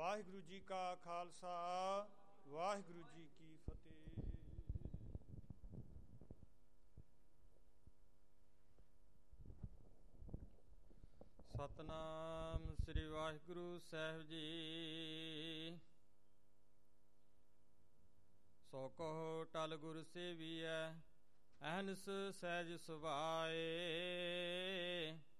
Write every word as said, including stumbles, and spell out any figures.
ਵਾਹਿਗੁਰੂ ਜੀ ਕਾ ਖਾਲਸਾ, ਵਾਹਿਗੁਰੂ ਜੀ ਕੀ ਫਤਿਹ। ਸਤਨਾਮ ਸ੍ਰੀ ਵਾਹਿਗੁਰੂ ਸਾਹਿਬ ਜੀ। ਸੋ ਕਹੋ ਟਲ ਗੁਰ ਸੇਵੀਐ, ਅਹਨਿਸ ਸਹਿਜ ਸੁਭਾਏ।